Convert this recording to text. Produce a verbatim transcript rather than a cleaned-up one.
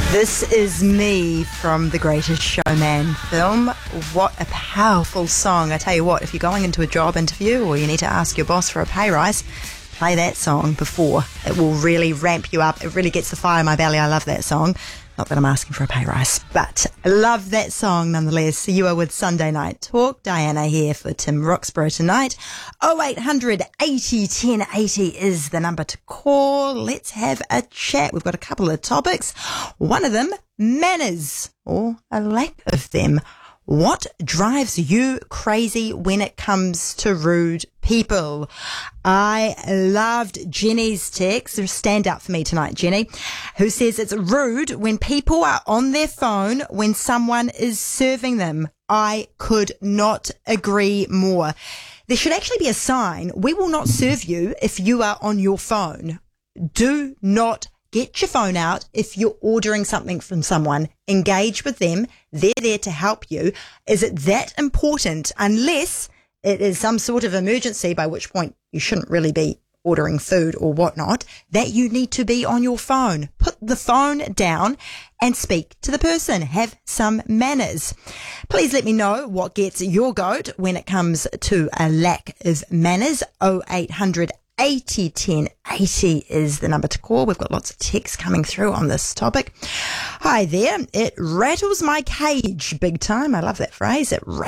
This is Me from The Greatest Showman film. What a powerful song. I tell you what, if you're going into a job interview or you need to ask your boss for a pay rise, play that song before. It will really ramp you up. It really gets the fire in my belly. I love that song. Not that I'm asking for a pay rise, but I love that song nonetheless. You are with Sunday Night Talk. Diana here for Tim Roxburgh tonight. oh eight hundred eighty ten eighty is the number to call. Let's have a chat. We've got a couple of topics. One of them, manners or a lack of them. What drives you crazy when it comes to rude people? I loved Jenny's text. There's a standout for me tonight, Jenny, who says it's rude when people are on their phone when someone is serving them. I could not agree more. There should actually be a sign, we will not serve you if you are on your phone. Do not get your phone out if you're ordering something from someone. Engage with them. They're there to help you. Is it that important? Unless it is some sort of emergency, by which point you shouldn't really be ordering food or whatnot, that you need to be on your phone. Put the phone down and speak to the person. Have some manners. Please let me know what gets your goat when it comes to a lack of manners. oh eight hundred eighty ten eighty is the number to call. We've got lots of texts coming through on this topic. Hi there. It rattles my cage big time. I love that phrase. It